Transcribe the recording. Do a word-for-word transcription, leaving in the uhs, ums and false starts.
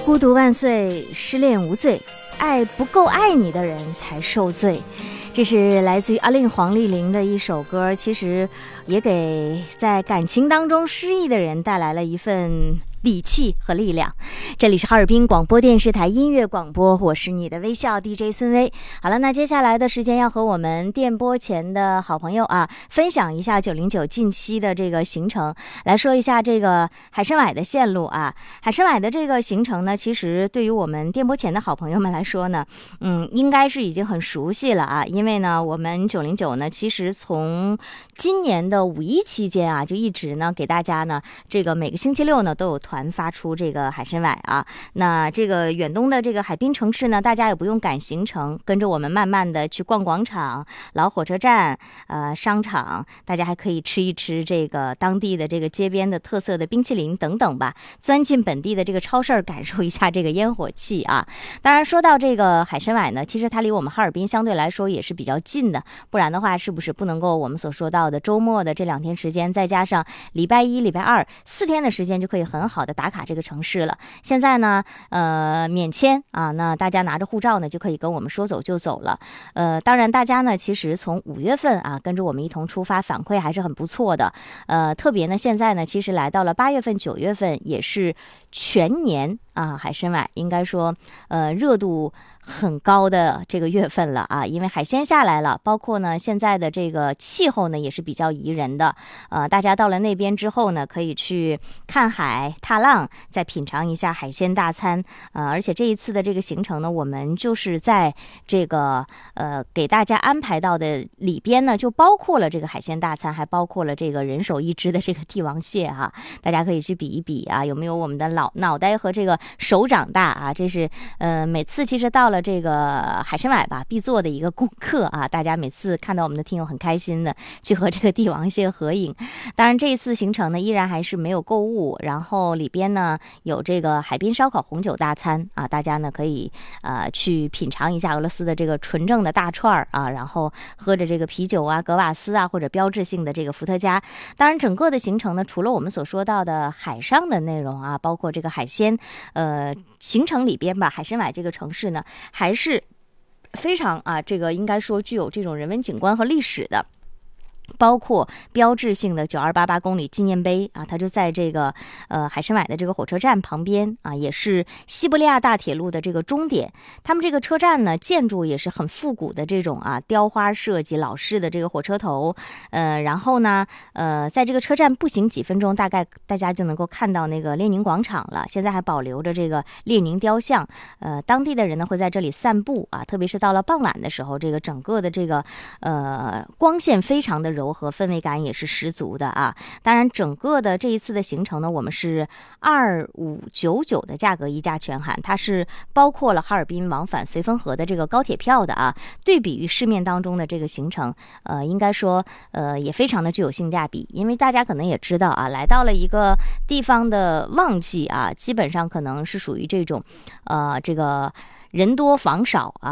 孤独万岁，失恋无罪，爱不够爱你的人才受罪。这是来自于阿令黄丽玲的一首歌，其实也给在感情当中失意的人带来了一份底气和力量。这里是哈尔滨广播电视台音乐广播，我是你的微笑 D J 孙薇。好了，那接下来的时间要和我们电波前的好朋友啊，分享一下九零九近期的这个行程，来说一下这个海参崴的线路啊。海参崴的这个行程呢，其实对于我们电波前的好朋友们来说呢，嗯，应该是已经很熟悉了啊，因为呢，我们九零九呢，其实从今年的五一期间啊，就一直呢给大家呢，这个每个星期六呢都有团发出这个海参崴啊。那这个远东的这个海滨城市呢，大家也不用赶行程，跟着我们慢慢的去逛广场、老火车站、呃商场，大家还可以吃一吃这个当地的这个街边的特色的冰淇淋等等吧，钻进本地的这个超市感受一下这个烟火气啊。当然说到这个海参崴呢，其实它离我们哈尔滨相对来说也是比较近的，不然的话是不是不能够我们所说到的周末的这两天时间，再加上礼拜一、礼拜二四天的时间，就可以很好的打卡这个城市了。现在呢，呃，免签啊，那大家拿着护照呢，就可以跟我们说走就走了。呃，当然大家呢，其实从五月份啊，跟着我们一同出发，反馈还是很不错的。呃，特别呢，现在呢，其实来到了八月份、九月份，也是全年啊，海参崴应该说，呃，热度很高的这个月份了啊，因为海鲜下来了，包括呢现在的这个气候呢也是比较宜人的，呃，大家到了那边之后呢，可以去看海、踏浪，再品尝一下海鲜大餐，呃，而且这一次的这个行程呢，我们就是在这个呃给大家安排到的里边呢，就包括了这个海鲜大餐，还包括了这个人手一只的这个帝王蟹哈，大家可以去比一比啊，有没有我们的脑脑袋和这个手掌大啊？这是呃每次其实到了这个海参崴吧必做的一个功课啊，大家每次看到我们的听友很开心的去和这个帝王蟹合影。当然这一次行程呢依然还是没有购物，然后里边呢有这个海滨烧烤红酒大餐啊，大家呢可以呃去品尝一下俄罗斯的这个纯正的大串啊，然后喝着这个啤酒啊、格瓦斯啊，或者标志性的这个伏特加。当然整个的行程呢，除了我们所说到的海上的内容啊，包括这个海鲜，呃，行程里边吧，海参崴这个城市呢，还是非常啊，这个应该说具有这种人文景观和历史的。包括标志性的九二八八公里纪念碑啊，它就在这个呃海参崴的这个火车站旁边啊，也是西伯利亚大铁路的这个终点。他们这个车站呢，建筑也是很复古的这种啊雕花设计，老式的这个火车头。呃，然后呢，呃，在这个车站步行几分钟，大概大家就能够看到那个列宁广场了。现在还保留着这个列宁雕像。呃，当地的人呢会在这里散步啊，特别是到了傍晚的时候，这个整个的这个呃光线非常的柔和，氛围感也是十足的啊。当然整个的这一次的行程呢，我们是二五九九的价格一价全含，它是包括了哈尔滨往返绥芬河的这个高铁票的啊。对比于市面当中的这个行程，呃，应该说呃也非常的具有性价比，因为大家可能也知道啊，来到了一个地方的旺季啊，基本上可能是属于这种呃这个人多房少啊。